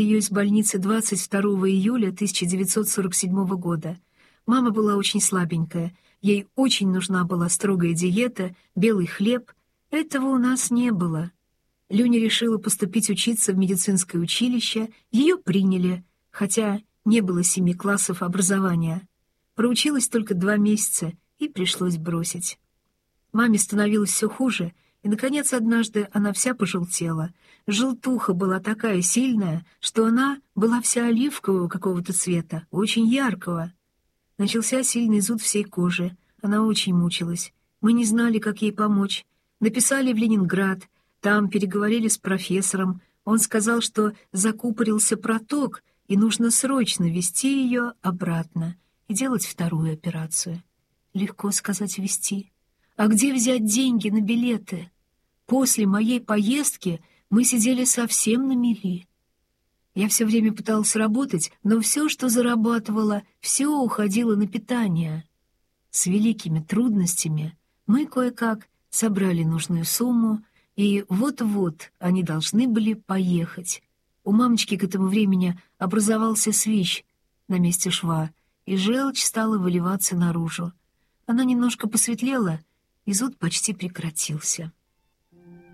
ее из больницы 22 июля 1947 года. Мама была очень слабенькая, ей очень нужна была строгая диета, белый хлеб. Этого у нас не было. Люня решила поступить учиться в медицинское училище, ее приняли, хотя не было 7 классов образования. Проучилась только 2 месяца, и пришлось бросить. Маме становилось все хуже, и, наконец, однажды она вся пожелтела. Желтуха была такая сильная, что она была вся оливкового какого-то цвета, очень яркого. Начался сильный зуд всей кожи. Она очень мучилась. Мы не знали, как ей помочь. Написали в Ленинград. Там переговорили с профессором. Он сказал, что закупорился проток, и нужно срочно везти ее обратно и делать вторую операцию. Легко сказать «везти». А где взять деньги на билеты? После моей поездки мы сидели совсем на мели. Я все время пыталась работать, но все, что зарабатывала, все уходило на питание. С великими трудностями мы кое-как собрали нужную сумму, и вот-вот они должны были поехать. У мамочки к этому времени образовался свищ на месте шва, и желчь стала выливаться наружу. Она немножко посветлела, и зуд почти прекратился.